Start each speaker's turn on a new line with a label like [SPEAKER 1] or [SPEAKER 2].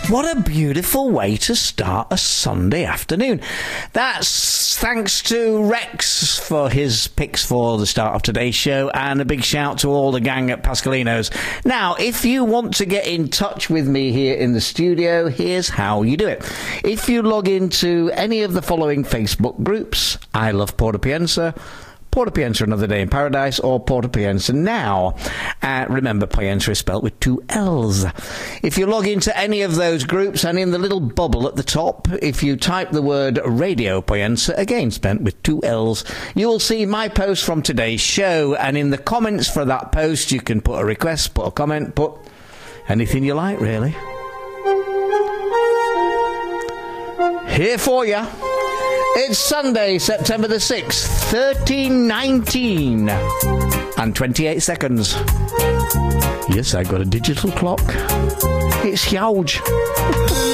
[SPEAKER 1] What a beautiful way to start a Sunday afternoon. That's thanks to Rex for his picks for the start of today's show, and a big shout to all the gang at Pascalino's. Now, if you want to get in touch with me here in the studio, here's how you do it. If you log into any of the following Facebook groups, I Love Porta Pienza, Porta Pienza Another Day in Paradise, or Porta Pienza Now. Remember, Pienza is spelt with 2 L's. If you log into any of those groups, and in the little bubble at the top, if you type the word Radio Pienza, again spelt with 2 L's, you will see my post from today's show, and in the comments for that post, you can put a request, put a comment, put anything you like, really. Here for you. It's Sunday, September the 6th, 13:19 and 28 seconds. Yes, I got a digital clock. It's huge.